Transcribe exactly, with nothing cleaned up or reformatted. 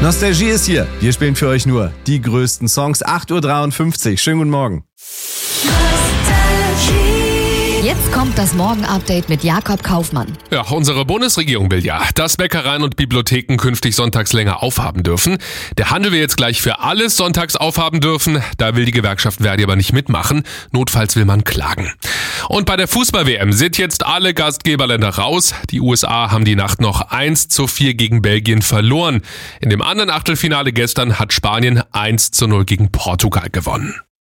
Nostalgie ist hier. Wir spielen für euch nur die größten Songs. acht Uhr dreiundfünfzig. Schönen guten Morgen. Jetzt kommt das Morgen-Update mit Jakob Kaufmann. Ja, unsere Bundesregierung will ja, dass Bäckereien und Bibliotheken künftig sonntags länger aufhaben dürfen. Der Handel will jetzt gleich für alles sonntags aufhaben dürfen. Da will die Gewerkschaft Verdi aber nicht mitmachen. Notfalls will man klagen. Und bei der Fußball-W M sind jetzt alle Gastgeberländer raus. Die U S A haben die Nacht noch eins zu vier gegen Belgien verloren. In dem anderen Achtelfinale gestern hat Spanien eins zu null gegen Portugal gewonnen.